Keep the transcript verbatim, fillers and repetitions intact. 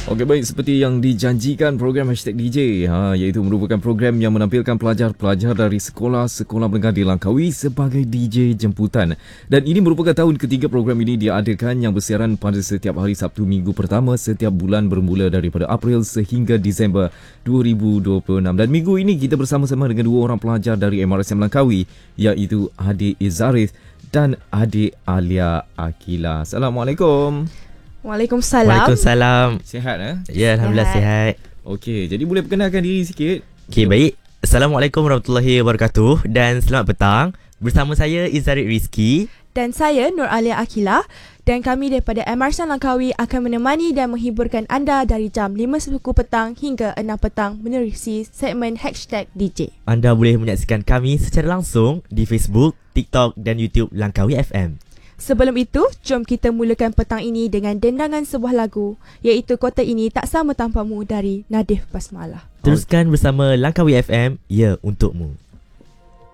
Okey, baik, seperti yang dijanjikan program Hashtag D J, ha, iaitu merupakan program yang menampilkan pelajar-pelajar dari sekolah-sekolah menengah di Langkawi sebagai D J jemputan. Dan ini merupakan tahun ketiga program ini diadakan yang bersiaran pada setiap hari Sabtu minggu pertama setiap bulan bermula daripada April sehingga Disember dua ribu dua puluh enam. Dan minggu ini kita bersama-sama dengan dua orang pelajar dari M R S M Langkawi, iaitu adik Izarith dan adik Alia Akila. Assalamualaikum. Waalaikumsalam. Waalaikumsalam. Sihat eh? Ya, alhamdulillah sihat. Okey, jadi boleh perkenalkan diri sikit? Okey, baik. Assalamualaikum warahmatullahi wabarakatuh dan selamat petang. Bersama saya Izarith Rizky Dan saya Nur Alia Akila. Dan kami daripada M R S M Langkawi akan menemani dan menghiburkan anda dari jam lima suku petang hingga enam petang menerusi segmen Hashtag D J. Anda boleh menyaksikan kami secara langsung di Facebook, TikTok dan YouTube Langkawi F M. Sebelum itu, jom kita mulakan petang ini dengan dendangan sebuah lagu, iaitu Kota Ini Tak Sama Tanpamu dari Nadif Basmalah. Teruskan bersama Langkawi F M, ya untukmu.